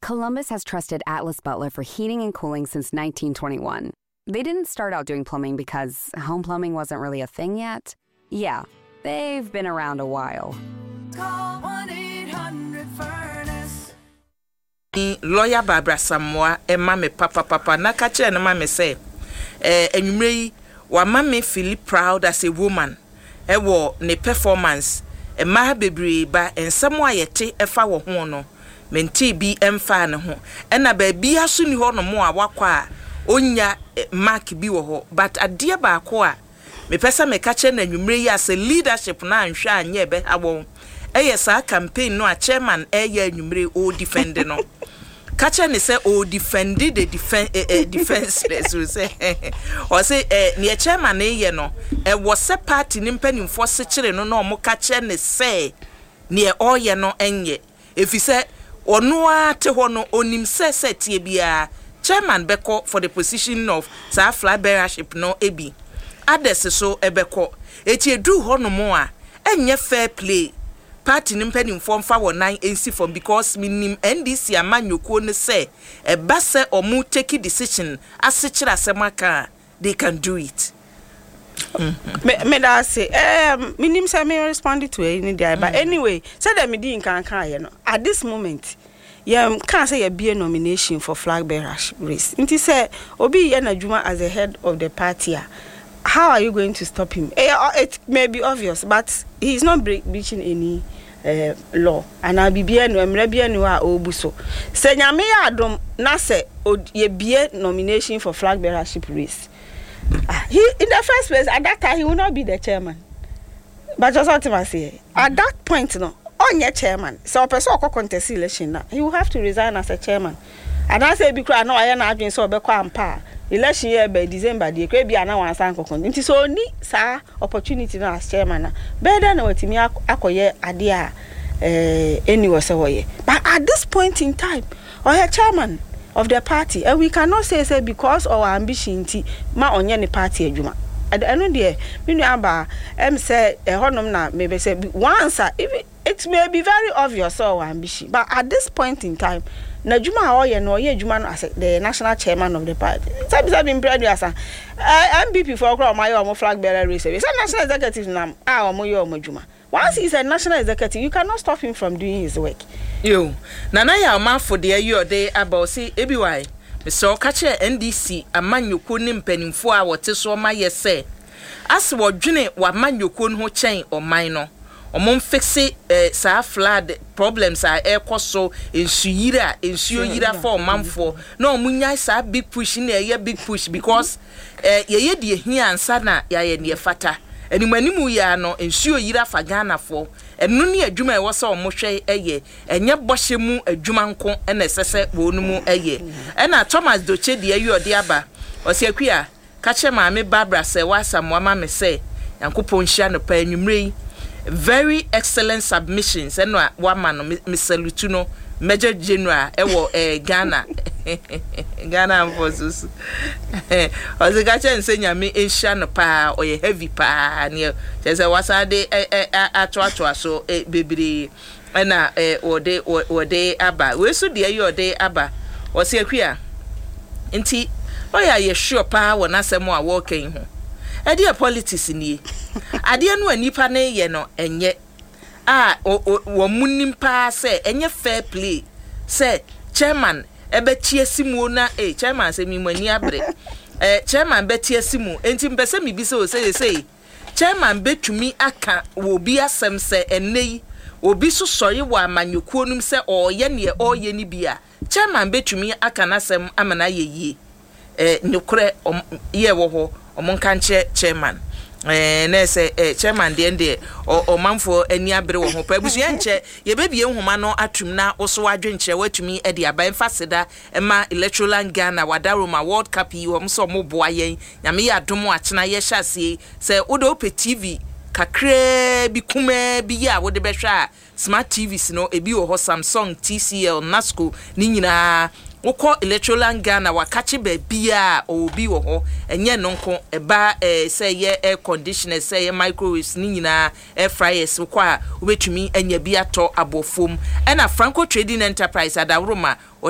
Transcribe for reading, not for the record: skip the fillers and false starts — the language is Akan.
Columbus has trusted Atlas Butler for heating and cooling since 1921. They didn't start out doing plumbing because home plumbing wasn't really a thing yet. Yeah, they've been around a while. Call 1-800-FURNACE. Lawyer Barbara Samoa me papa na ka kire no ma me say enwumre yi wa ma me feel proud as a woman wo ne performance ma bebre ba ensem ayete efa wo ho no menti bi emfa ne ho na ba bia so ni ho no mo a wakwa onya mark bi wo ho but ade ba ko a me pesa me ka kire na enwumre yi as a leadership na anhwe anye be awon sa campaign no a chairman enwumre o defend no Kacha ni say o defended the defenseless we say or say near chairman ye no was a party ni mpanimfo se kire no na omo kacha ni say near oye no enye if you say ono ate ho no onim say tie bia chairman beko for the position of sa flag bearership no ebi others so ebeko eti edu ho no mo a enye fair play party nimpeni mfomfa wo nan ensi from because minim NDC amanyoko ne say e ba se omu take decision asechira semaka they can do it. Me da say minim say me respond to any day but anyway say that me di nkan ye no at this moment can say you be a nomination for flag bearer race nti say obi ye na djuma as the head of the party. How are you going to stop him? It may be obvious, but he's not breaching any law. And I'll be bien no emrebia no a obuso. Se nyame ya adom na se ye be nomination for flag bearership race. He in the first place at that time he will not be the chairman. But just what I say at that point no on your chairman. So person ko contest election na he will have to resign as a chairman. And I say because no I na adwin so obekwa ampa. Election year by December the kwe bia na wansan kokon nti so ni sa opportunity na as chairman better na watimi akoye ade a anyway say woye but at this point in time or chairman of the party and we cannot say because our ambition ti ma onye ne party adwuma at the end of the day me nu aba say honom na maybe say once it may be very obvious our ambition but at this point in time na juma oye no oye juma no as the national chairman of the party sabi been proud as MPP for okra my omo flag bearer race say national executive nam omo ye omo juma once he's a national executive you cannot stop him from doing his work yo nana ya ma for the year day about say ebiwai me so ka che NDC amanyoko ni mpanimfo a wote so ma ye say as wo dwene wa manyoko no ho chen oman no omon fixe sa flood problems are ekoso ensuo yira for manfo na omunya sa big push na ye big push because ye de hia ansa na ye ne fata animanimu ya no ensuo yira fa Ghana for enu ne adwuma e wo so omohwe eye enye bohye mu adwuma nko na sese wonu mu eye na Thomas Doche de ayi ode aba osiakua ka che maame Barbara se wasamoa ma me se yankopon hia no pa anwumrei very excellent submissions and one man Mr. Lutuno Major General Ghana Ghana forces Ozigacha and senya me Asian pa or heavy pa near there's a wasade atwa so baby and or day aba we so dear your day aba or see a queer inti oh yeah you sure pa when I say more walking home Edia politics ni ade anu anipa na ye no enye wo munim pa se enye fair play se chairman ebetie simu na chairman se mi mani abre chairman betie simu enti mpese mi bi se o se chairman betumi aka wo bi asem se enei obi so sori wa amanyoko num se oye ne oye ni bia chairman betumi aka na asem amana ye nyukre ye wo ho omonkanche chairman na say chairman de ende o manfo ani abere wo ho pa abusu enche ye bebie nhoma no atum na oso adwenche watumi e de aban faseda ma electoral Ghana wadaroma World Cup yi wo so mo boa yen nyame ya domo achena ye hyasie say odo pe TV kakra bi kuma bi ya wo de behwa smart TVs no ebi wo ho Samsung TCL Nasco ni nyina woko electoral Ghana wakache bia obi wo ho enye nonko eba say ye air conditioner say ye microwaves ni nyina air fryers woko a obetumi anya bi ato abofom na Franco Trading Enterprise adawroma